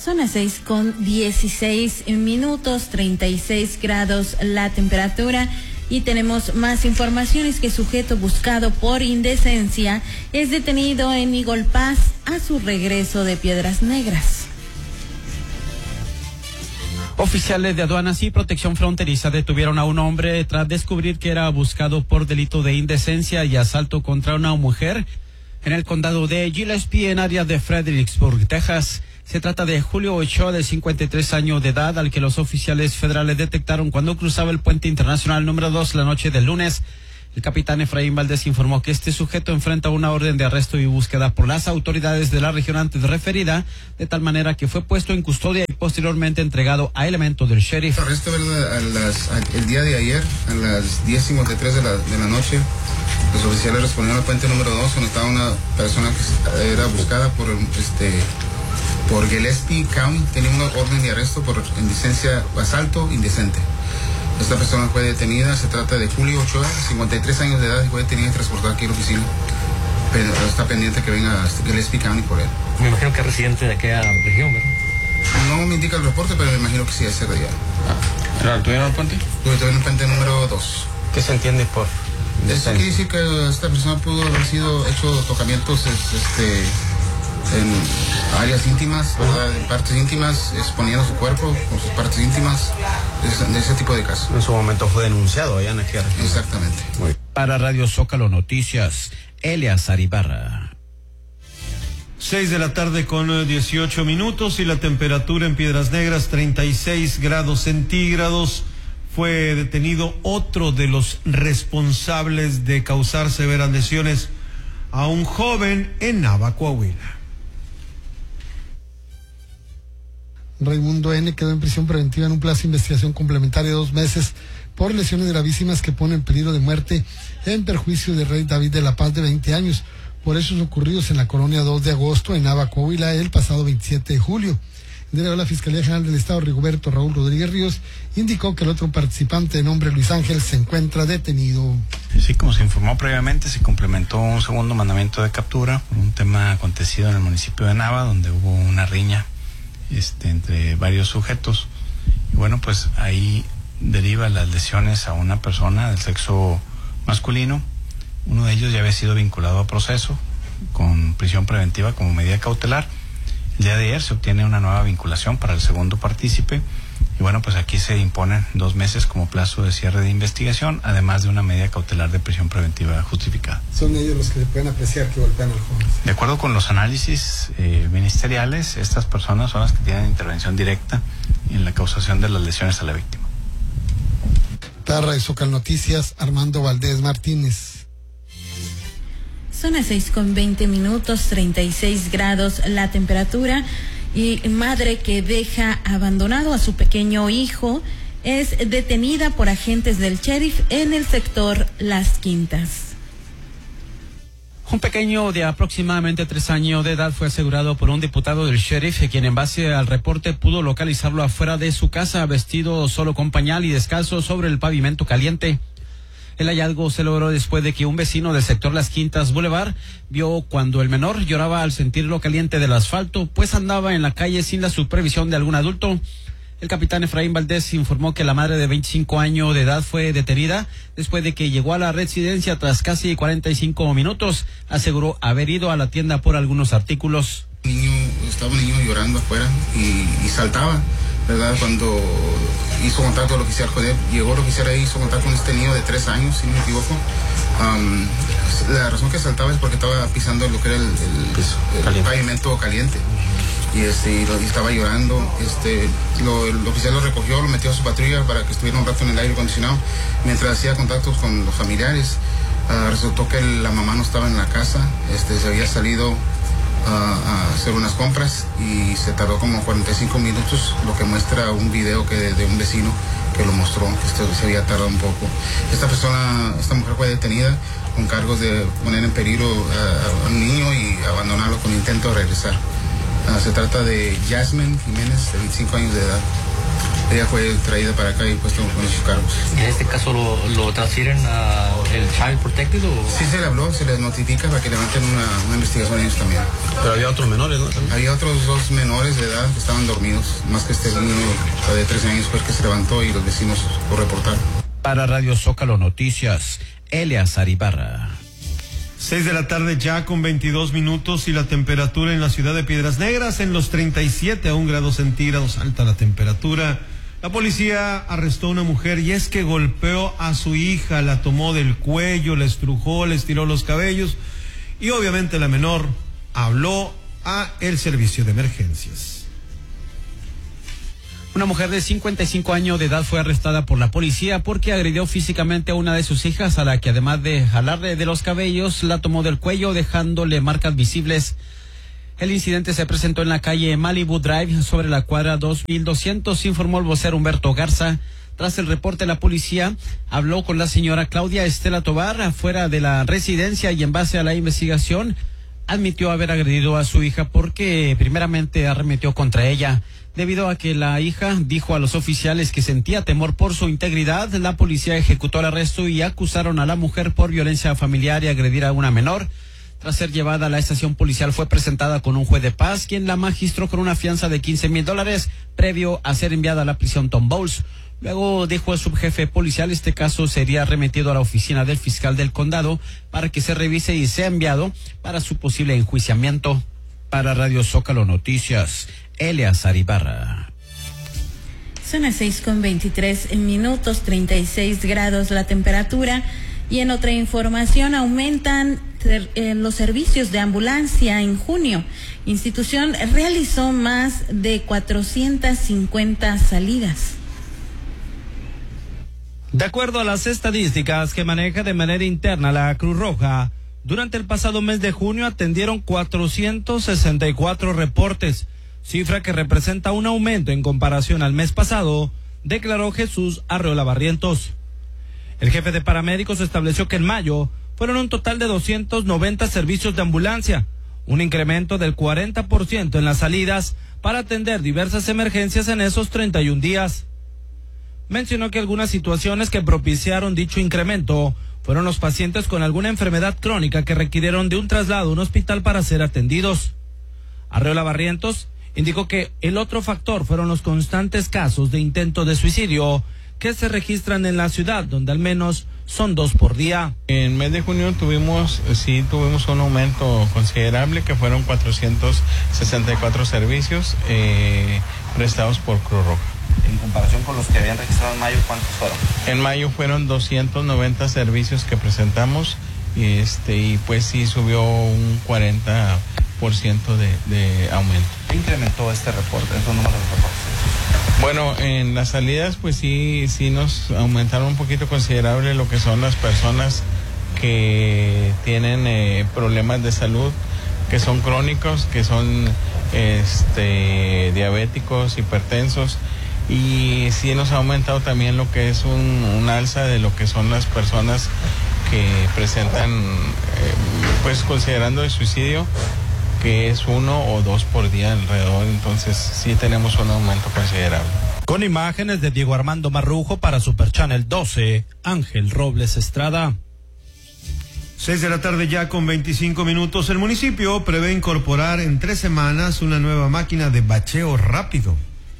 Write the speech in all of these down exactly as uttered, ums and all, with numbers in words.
Son las seis con dieciséis minutos, treinta y seis grados la temperatura. Y tenemos más informaciones que sujeto buscado por indecencia es detenido en Eagle Pass a su regreso de Piedras Negras. Oficiales de aduanas y protección fronteriza detuvieron a un hombre tras descubrir que era buscado por delito de indecencia y asalto contra una mujer en el condado de Gillespie, en área de Fredericksburg, Texas. Se trata de Julio Ochoa, de cincuenta y tres años de edad, al que los oficiales federales detectaron cuando cruzaba el puente internacional número dos la noche del lunes. El capitán Efraín Valdés informó que este sujeto enfrenta una orden de arresto y búsqueda por las autoridades de la región antes referida, de tal manera que fue puesto en custodia y posteriormente entregado a elementos del sheriff. El arresto, ¿verdad? A las, a, el día de ayer, a las diez cincuenta y tres de la, de la noche, los oficiales respondieron al puente número dos, donde estaba una persona que era buscada por este por Gillespie County. Tenía una orden de arresto por indecencia, asalto indecente. Esta persona fue detenida. Se trata de Julio Ochoa, cincuenta y tres años de edad, y fue detenida y transportada aquí a la oficina. Pero está pendiente que venga a Gillespie County por él. Me imagino que es residente de aquella región, ¿verdad? No me indica el reporte, pero me imagino que sí es de allá. Ah, ¿Estuvieron en el puente? Estuvieron en el puente número dos. ¿Qué se entiende por...? Eso quiere decir que esta persona pudo haber sido hecho tocamientos este, en áreas íntimas, ¿verdad? En partes íntimas, exponiendo su cuerpo con sus partes íntimas, de ese tipo de casos. En su momento fue denunciado allá en aquella región. Exactamente. Muy. Para Radio Zócalo Noticias, Eleazar Ibarra. Seis de la tarde con dieciocho minutos y la temperatura en Piedras Negras treinta y seis grados centígrados. Fue detenido otro de los responsables de causar severas lesiones a un joven en Nava, Coahuila. Raimundo N. quedó en prisión preventiva en un plazo de investigación complementaria de dos meses por lesiones gravísimas que ponen en peligro de muerte en perjuicio de Rey David de la Paz, de veinte años, por hechos ocurridos en la colonia dos de agosto en Nava, Coahuila, el pasado veintisiete de julio. El delegado de la Fiscalía General del Estado, Rigoberto Raúl Rodríguez Ríos, indicó que el otro participante, de nombre Luis Ángel, se encuentra detenido. Sí, como se informó previamente, se complementó un segundo mandamiento de captura por un tema acontecido en el municipio de Nava, donde hubo una riña este, entre varios sujetos. Y bueno, pues ahí deriva las lesiones a una persona del sexo masculino. Uno de ellos ya había sido vinculado a proceso con prisión preventiva como medida cautelar. El día de ayer se obtiene una nueva vinculación para el segundo partícipe y bueno, pues aquí se imponen dos meses como plazo de cierre de investigación, además de una medida cautelar de prisión preventiva justificada. Son ellos los que se pueden apreciar que golpean al joven. De acuerdo con los análisis eh, ministeriales, estas personas son las que tienen intervención directa en la causación de las lesiones a la víctima. Para Zócalo Noticias, Armando Valdés Martínez. Son las seis con veinte minutos, treinta y seis grados la temperatura. Y madre que deja abandonado a su pequeño hijo es detenida por agentes del sheriff en el sector Las Quintas. Un pequeño de aproximadamente tres años de edad fue asegurado por un diputado del sheriff, quien en base al reporte pudo localizarlo afuera de su casa, vestido solo con pañal y descalzo sobre el pavimento caliente. El hallazgo se logró después de que un vecino del sector Las Quintas Boulevard vio cuando el menor lloraba al sentir lo caliente del asfalto, pues andaba en la calle sin la supervisión de algún adulto. El capitán Efraín Valdés informó que la madre de veinticinco años de edad fue detenida después de que llegó a la residencia tras casi cuarenta y cinco minutos. Aseguró haber ido a la tienda por algunos artículos. Niño, estaba un niño llorando afuera y, y saltaba, ¿verdad? Cuando hizo contacto al oficial con él, llegó el oficial ahí, hizo contacto con este niño de tres años, si no me equivoco. Um, la razón que saltaba es porque estaba pisando lo que era el, el, el pavimento caliente. Y este y, lo, y estaba llorando. Este lo, el oficial lo recogió, lo metió a su patrulla para que estuviera un rato en el aire acondicionado mientras hacía contactos con los familiares. Uh, resultó que la mamá no estaba en la casa, este se había salido a hacer unas compras y se tardó como cuarenta y cinco minutos, lo que muestra un video que de, de un vecino que lo mostró, que esto se había tardado un poco. Esta persona, esta mujer fue detenida con cargos de poner en peligro a, a un niño y abandonarlo con intento de regresar. Uh, se trata de Jasmine Jiménez, de veinticinco años de edad. ella fue traída para acá y puesta con sus cargos. ¿En este caso lo, lo transfieren a el Child Protected o...? Sí, se le habló, se les notifica para que levanten una, una investigación ellos también. Pero había otros menores, ¿no? ¿También? Había otros dos menores de edad que estaban dormidos, más que este niño de trece años fue el que se levantó y los vecinos por reportar. Para Radio Zócalo Noticias, Eleazar Ibarra. Seis de la tarde ya con veintidós minutos y la temperatura en la ciudad de Piedras Negras en los treinta y siete a un grado centígrados, alta la temperatura. La policía arrestó a una mujer y es que golpeó a su hija, la tomó del cuello, la estrujó, le estiró los cabellos y obviamente la menor habló a el servicio de emergencias. Una mujer de cincuenta y cinco años de edad fue arrestada por la policía porque agredió físicamente a una de sus hijas, a la que además de jalarle de los cabellos, la tomó del cuello dejándole marcas visibles. El incidente se presentó en la calle Malibu Drive sobre la cuadra dos mil doscientos, informó el vocero Humberto Garza. Tras el reporte, la policía habló con la señora Claudia Estela Tobar afuera de la residencia y en base a la investigación admitió haber agredido a su hija porque primeramente arremetió contra ella. Debido a que la hija dijo a los oficiales que sentía temor por su integridad, la policía ejecutó el arresto y acusaron a la mujer por violencia familiar y agredir a una menor. Tras ser llevada a la estación policial, fue presentada con un juez de paz, quien la magistró con una fianza de quince mil dólares, previo a ser enviada a la prisión Tom Bowles. Luego dijo el subjefe policial, este caso sería remitido a la oficina del fiscal del condado para que se revise y sea enviado para su posible enjuiciamiento. Para Radio Zócalo Noticias, Eleazar Ibarra. Son las seis con veintitrés minutos, treinta y seis grados la temperatura. Y en otra información, aumentan ter, eh, los servicios de ambulancia en junio. Institución realizó más de cuatrocientas cincuenta salidas. De acuerdo a las estadísticas que maneja de manera interna la Cruz Roja, durante el pasado mes de junio atendieron cuatrocientos sesenta y cuatro reportes, cifra que representa un aumento en comparación al mes pasado, declaró Jesús Arreola Barrientos. El jefe de paramédicos estableció que en mayo fueron un total de doscientos noventa servicios de ambulancia, un incremento del cuarenta por ciento en las salidas para atender diversas emergencias en esos treinta y un días. Mencionó que algunas situaciones que propiciaron dicho incremento fueron los pacientes con alguna enfermedad crónica que requirieron de un traslado a un hospital para ser atendidos. Arreola Barrientos indicó que el otro factor fueron los constantes casos de intento de suicidio que se registran en la ciudad, donde al menos son dos por día. En el mes de junio tuvimos, sí, tuvimos un aumento considerable, que fueron cuatrocientos sesenta y cuatro servicios eh, prestados por Cruz Roja. En comparación con los que habían registrado en mayo, ¿cuántos fueron? En mayo fueron doscientos noventa servicios que presentamos y, este, y pues sí subió un cuarenta por ciento de, de aumento. ¿Qué incrementó este reporte, estos números de reportes? Bueno, en las salidas pues sí, sí nos aumentaron un poquito considerable lo que son las personas que tienen eh, problemas de salud, que son crónicos, que son este, diabéticos, hipertensos, y sí nos ha aumentado también lo que es un, un alza de lo que son las personas que presentan, eh, pues considerando el suicidio, que es uno o dos por día alrededor, entonces sí tenemos un aumento considerable. Con imágenes de Diego Armando Marrujo para Super Channel doce, Ángel Robles Estrada. Seis de la tarde ya con veinticinco minutos. El municipio prevé incorporar en tres semanas una nueva máquina de bacheo rápido.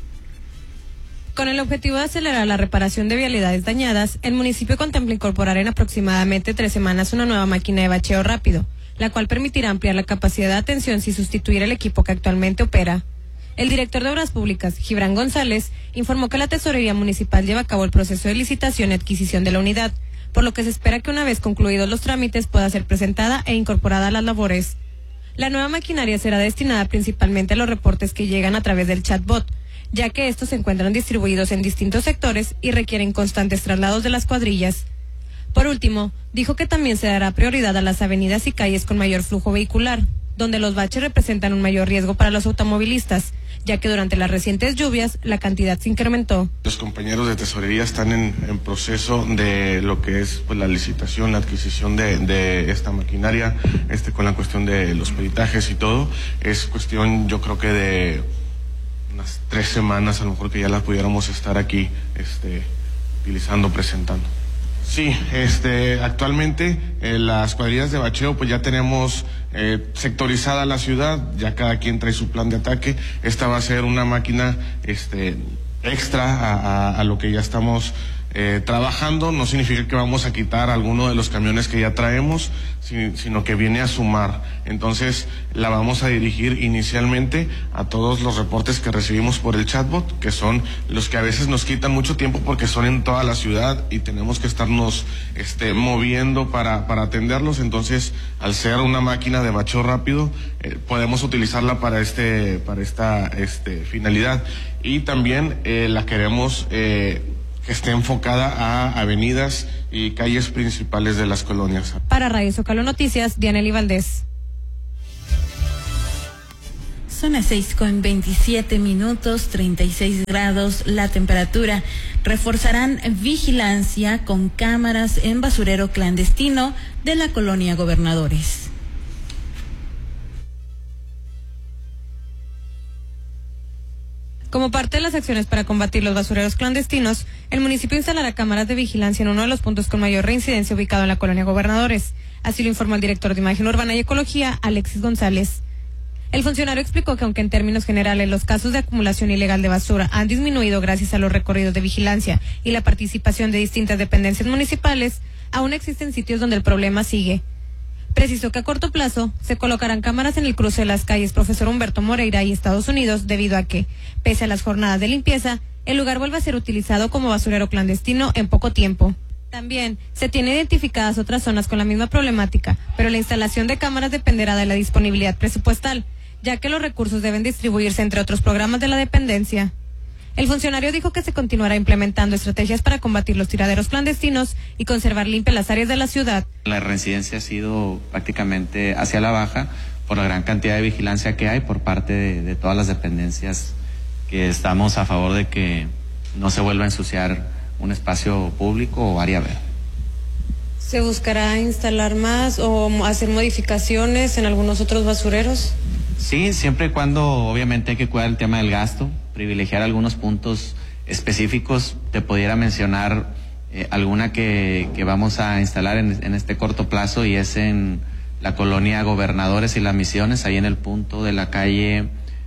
Con el objetivo de acelerar la reparación de vialidades dañadas, el municipio contempla incorporar en aproximadamente tres semanas una nueva máquina de bacheo rápido, la cual permitirá ampliar la capacidad de atención sin sustituir el equipo que actualmente opera. El director de Obras Públicas, Gibran González, informó que la Tesorería Municipal lleva a cabo el proceso de licitación y adquisición de la unidad, por lo que se espera que una vez concluidos los trámites pueda ser presentada e incorporada a las labores. La nueva maquinaria será destinada principalmente a los reportes que llegan a través del chatbot, ya que estos se encuentran distribuidos en distintos sectores y requieren constantes traslados de las cuadrillas. Por último, dijo que también se dará prioridad a las avenidas y calles con mayor flujo vehicular, donde los baches representan un mayor riesgo para los automovilistas, ya que durante las recientes lluvias la cantidad se incrementó. Los compañeros de tesorería están en, en proceso de lo que es pues, la licitación, la adquisición de, de esta maquinaria, este con la cuestión de los peritajes y todo. Es cuestión, yo creo que de unas tres semanas, a lo mejor que ya la pudiéramos estar aquí este, utilizando, presentando. Sí, este, actualmente eh, las cuadrillas de bacheo pues ya tenemos eh, sectorizada la ciudad, ya cada quien trae su plan de ataque. Esta va a ser una máquina este, extra a, a, a lo que ya estamos eh, trabajando. No significa que vamos a quitar alguno de los camiones que ya traemos, si, sino que viene a sumar. Entonces la vamos a dirigir inicialmente a todos los reportes que recibimos por el chatbot, que son los que a veces nos quitan mucho tiempo porque son en toda la ciudad y tenemos que estarnos este, moviendo para, para atenderlos. Entonces, al ser una máquina de bacheo rápido, eh, podemos utilizarla para este, para esta este, finalidad. Y también eh, la queremos eh, que esté enfocada a avenidas y calles principales de las colonias. Para Radio Zócalo Noticias, Dianely Valdés. Son las seis con veintisiete minutos, treinta y seis grados la temperatura. Reforzarán vigilancia con cámaras en basurero clandestino de la colonia Gobernadores. Como parte de las acciones para combatir los basureros clandestinos, el municipio instalará cámaras de vigilancia en uno de los puntos con mayor reincidencia ubicado en la colonia Gobernadores. Así lo informó el director de Imagen Urbana y Ecología, Alexis González. El funcionario explicó que aunque en términos generales los casos de acumulación ilegal de basura han disminuido gracias a los recorridos de vigilancia y la participación de distintas dependencias municipales, aún existen sitios donde el problema sigue. Precisó que a corto plazo se colocarán cámaras en el cruce de las calles Profesor Humberto Moreira y Estados Unidos, debido a que, pese a las jornadas de limpieza, el lugar vuelve a ser utilizado como basurero clandestino en poco tiempo. También se tienen identificadas otras zonas con la misma problemática, pero la instalación de cámaras dependerá de la disponibilidad presupuestal, ya que los recursos deben distribuirse entre otros programas de la dependencia. El funcionario dijo que se continuará implementando estrategias para combatir los tiraderos clandestinos y conservar limpias las áreas de la ciudad. La reincidencia ha sido prácticamente hacia la baja por la gran cantidad de vigilancia que hay por parte de, de todas las dependencias, que estamos a favor de que no se vuelva a ensuciar un espacio público o área verde. ¿Se buscará instalar más o hacer modificaciones en algunos otros basureros? Sí, siempre y cuando obviamente hay que cuidar el tema del gasto, privilegiar algunos puntos específicos. Te pudiera mencionar eh, alguna que, que vamos a instalar en, en este corto plazo, y es en la colonia Gobernadores y Las Misiones, ahí en el punto de la calle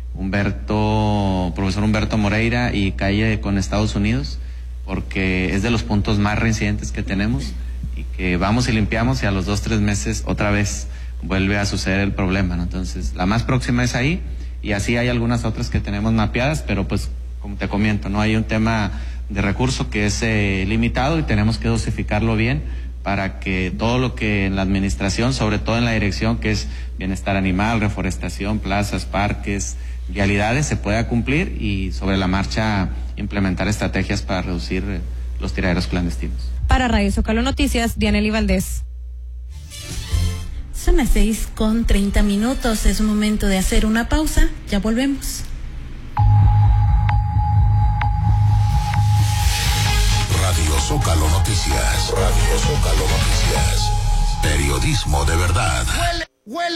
Humberto, Profesor Humberto Moreira y calle con Estados Unidos, porque es de los puntos más reincidentes que tenemos y que vamos y limpiamos y a los dos, tres meses otra vez vuelve a suceder el problema, ¿no? Entonces, la más próxima es ahí, y así hay algunas otras que tenemos mapeadas, pero pues, como te comento, no hay un tema de recurso que es eh, limitado, y tenemos que dosificarlo bien para que todo lo que en la administración, sobre todo en la dirección, que es bienestar animal, reforestación, plazas, parques, vialidades, se pueda cumplir, y sobre la marcha implementar estrategias para reducir eh, los tiraderos clandestinos. Para Radio Zócalo Noticias, Dianely Valdés. Son las seis con treinta minutos, es momento de hacer una pausa, ya volvemos. Radio Zócalo Noticias, Radio Zócalo Noticias, periodismo de verdad. Huele, huele.